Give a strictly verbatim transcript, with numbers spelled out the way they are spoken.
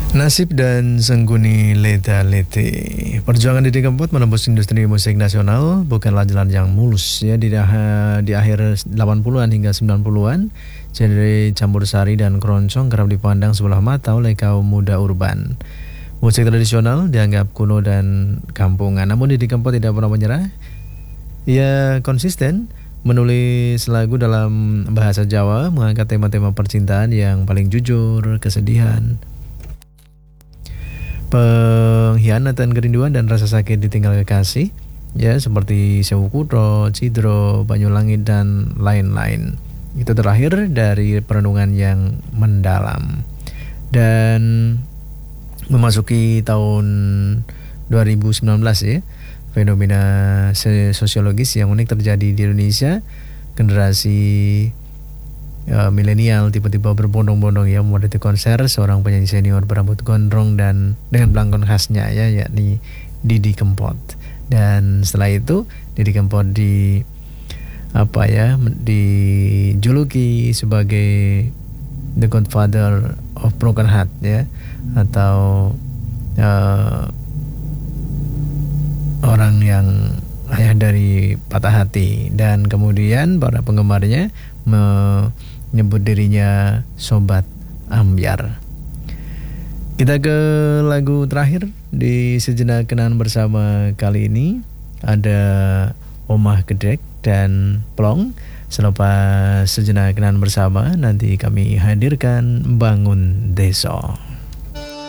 Nasib dan Sengguni Leta Lete. Perjuangan Didi Kempot menembus industri musik nasional bukanlah jalan yang mulus ya di, di akhir delapan puluhan hingga sembilan puluhan. Genre campur sari dan keroncong kerap dipandang sebelah mata oleh kaum muda urban. Musik tradisional dianggap kuno dan kampungan. Namun Didi Kempot tidak pernah menyerah. Ia konsisten menulis lagu dalam bahasa Jawa, mengangkat tema-tema percintaan yang paling jujur, kesedihan, pengkhianatan, kerinduan dan rasa sakit ditinggal kekasih, ya seperti Sewu Kutro, Cidro, Banyulangit dan lain-lain. Itu terakhir dari perenungan yang mendalam. Dan memasuki tahun dua ribu sembilan belas ya, fenomena sosiologis yang unik terjadi di Indonesia. Generasi uh, milenial tiba-tiba berbondong-bondong ya memadati konser seorang penyanyi senior berambut gondrong dan dengan belangkon khasnya ya, yakni Didi Kempot. Dan setelah itu Didi Kempot di apa ya dijuluki sebagai the Godfather of Broken Heart ya, atau uh, orang yang ayah dari patah hati. Dan kemudian para penggemarnya menyebut dirinya Sobat Ambyar. Kita ke lagu terakhir di Sejenak Kenangan Bersama kali ini. Ada Omah Gedek dan Plong. Selepas Sejenak Kenangan Bersama nanti kami hadirkan Bangun Deso.